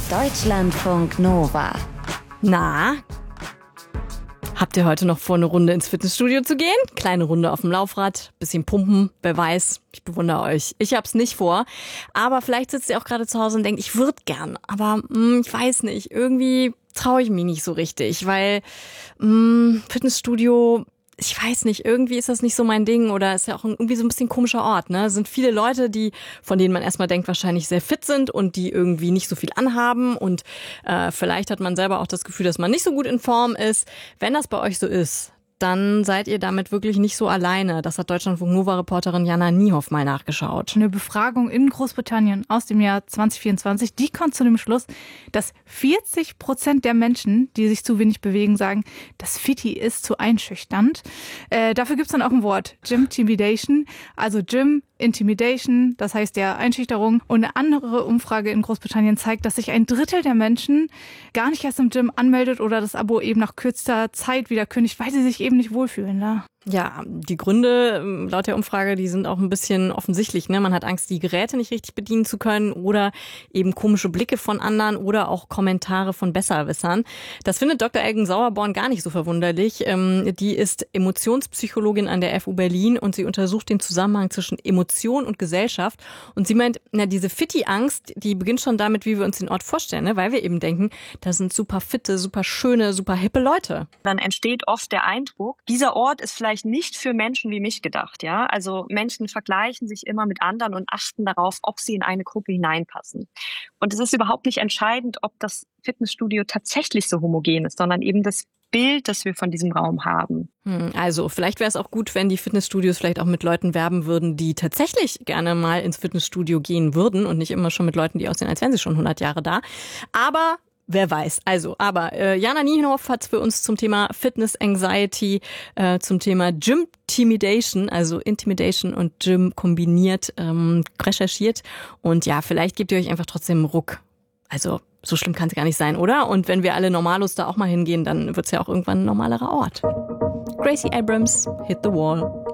Deutschlandfunk Nova. Na, habt ihr heute noch vor, eine Runde ins Fitnessstudio zu gehen? Kleine Runde auf dem Laufrad, bisschen pumpen, wer weiß. Ich bewundere euch. Ich hab's nicht vor. Aber vielleicht sitzt ihr auch gerade zu Hause und denkt, ich würde gern. Aber ich weiß nicht, irgendwie traue ich mich nicht so richtig, weil Fitnessstudio... Ich weiß nicht, irgendwie ist das nicht so mein Ding oder ist ja auch irgendwie so ein bisschen komischer Ort, ne? Es sind viele Leute, von denen man erstmal denkt, wahrscheinlich sehr fit sind und die irgendwie nicht so viel anhaben und vielleicht hat man selber auch das Gefühl, dass man nicht so gut in Form ist. Wenn das bei euch so ist, dann seid ihr damit wirklich nicht so alleine. Das hat Deutschlandfunk Nova-Reporterin Jana Niehoff mal nachgeschaut. Eine Befragung in Großbritannien aus dem Jahr 2024, die kommt zu dem Schluss, dass 40% der Menschen, die sich zu wenig bewegen, sagen, das Fitti ist zu einschüchternd. Dafür gibt's dann auch ein Wort, Gym-Timidation, also Gym Intimidation, das heißt der Einschüchterung. Und eine andere Umfrage in Großbritannien zeigt, dass sich 1/3 der Menschen gar nicht erst im Gym anmeldet oder das Abo eben nach kürzester Zeit wieder kündigt, weil sie sich eben nicht wohlfühlen. Ne? Ja, die Gründe laut der Umfrage, die sind auch ein bisschen offensichtlich. Ne? Man hat Angst, die Geräte nicht richtig bedienen zu können oder eben komische Blicke von anderen oder auch Kommentare von Besserwissern. Das findet Dr. Elgen Sauerborn gar nicht so verwunderlich. Die ist Emotionspsychologin an der FU Berlin und sie untersucht den Zusammenhang zwischen Emotion und Gesellschaft. Und sie meint, diese Fitti-Angst, die beginnt schon damit, wie wir uns den Ort vorstellen, ne? Weil wir eben denken, das sind super fitte, super schöne, super hippe Leute. Dann entsteht oft der Eindruck, dieser Ort ist vielleicht nicht für Menschen wie mich gedacht, ja. Also Menschen vergleichen sich immer mit anderen und achten darauf, ob sie in eine Gruppe hineinpassen. Und es ist überhaupt nicht entscheidend, ob das Fitnessstudio tatsächlich so homogen ist, sondern eben das Bild, das wir von diesem Raum haben. Also vielleicht wäre es auch gut, wenn die Fitnessstudios vielleicht auch mit Leuten werben würden, die tatsächlich gerne mal ins Fitnessstudio gehen würden und nicht immer schon mit Leuten, die aussehen, als wären sie schon 100 Jahre da. Aber wer weiß. Aber Jana Niehoff hat für uns zum Thema Fitness Anxiety, zum Thema Gym-Timidation, also Intimidation und Gym kombiniert, recherchiert. Und ja, vielleicht gebt ihr euch einfach trotzdem einen Ruck. Also so schlimm kann es gar nicht sein, oder? Und wenn wir alle Normalos da auch mal hingehen, dann wird es ja auch irgendwann ein normalerer Ort. Gracie Abrams, Hit the Wall.